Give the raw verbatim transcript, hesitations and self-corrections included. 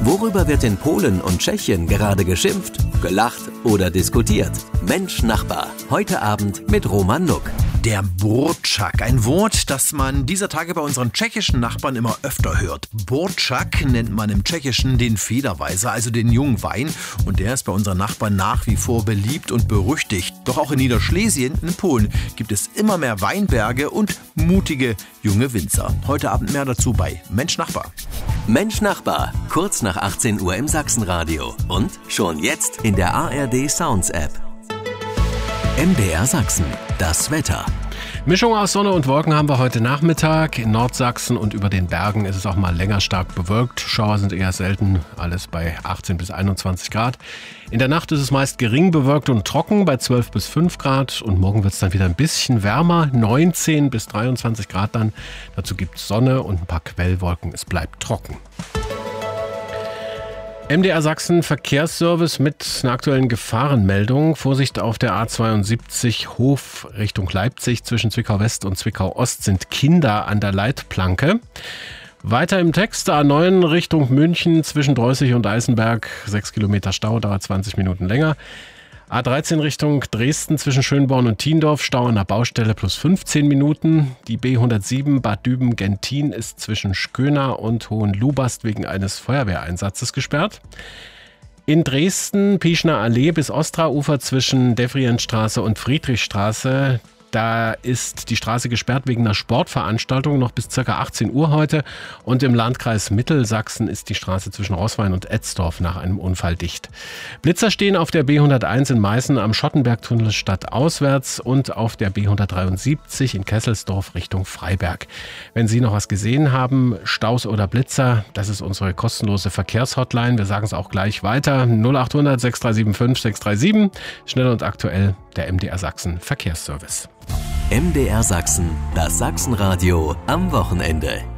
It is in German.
Worüber wird in Polen und Tschechien gerade geschimpft, gelacht oder diskutiert? Mensch Nachbar, heute Abend mit Roman Luck. Der Burczak, ein Wort, das man dieser Tage bei unseren tschechischen Nachbarn immer öfter hört. Burczak nennt man im Tschechischen den Federweißer, also den jungen Wein. Und der ist bei unseren Nachbarn nach wie vor beliebt und berüchtigt. Doch auch in Niederschlesien, in Polen, gibt es immer mehr Weinberge und mutige junge Winzer. Heute Abend mehr dazu bei Mensch Nachbar. Mensch Nachbar, kurz nach achtzehn Uhr im Sachsenradio. Und schon jetzt in der A R D Sounds App. M D R Sachsen, das Wetter. Mischung aus Sonne und Wolken haben wir heute Nachmittag. In Nordsachsen und über den Bergen ist es auch mal länger stark bewölkt. Schauer sind eher selten, alles bei achtzehn bis einundzwanzig Grad. In der Nacht ist es meist gering bewölkt und trocken bei zwölf bis fünf Grad. Und morgen wird es dann wieder ein bisschen wärmer, neunzehn bis dreiundzwanzig Grad dann. Dazu gibt es Sonne und ein paar Quellwolken. Es bleibt trocken. M D R Sachsen Verkehrsservice mit einer aktuellen Gefahrenmeldung. Vorsicht auf der A zweiundsiebzig Hof Richtung Leipzig. Zwischen Zwickau West und Zwickau Ost sind Kinder an der Leitplanke. Weiter im Text, A neun Richtung München zwischen Dreußig und Eisenberg. sechs Kilometer Stau, dauert zwanzig Minuten länger. A dreizehn Richtung Dresden zwischen Schönborn und Thiendorf, Stau an der Baustelle plus fünfzehn Minuten. Die B hundertsieben Bad Düben-Gentin ist zwischen Schköna und Hohenlubast wegen eines Feuerwehreinsatzes gesperrt. In Dresden, Pieschner Allee bis Ostraufer zwischen Devrienstraße und Friedrichstraße. Da ist die Straße gesperrt wegen einer Sportveranstaltung noch bis ca. achtzehn Uhr heute. Und im Landkreis Mittelsachsen ist die Straße zwischen Roßwein und Etzdorf nach einem Unfall dicht. Blitzer stehen auf der B hunderteins in Meißen am Schottenbergtunnel stadtauswärts und auf der B hundertdreiundsiebzig in Kesselsdorf Richtung Freiberg. Wenn Sie noch was gesehen haben, Staus oder Blitzer, das ist unsere kostenlose Verkehrshotline. Wir sagen es auch gleich weiter. null achthundert sechs drei sieben fünf sechs drei sieben. Schnell und aktuell der M D R Sachsen Verkehrsservice. M D R Sachsen, das Sachsenradio am Wochenende.